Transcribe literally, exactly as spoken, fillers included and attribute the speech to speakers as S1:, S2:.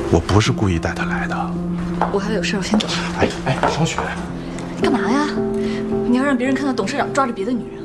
S1: 我不是故意带他来的。
S2: 我还有事，我先走了。
S1: 哎哎，小雪，
S2: 干嘛呀？你要让别人看到董事长抓着别的女人？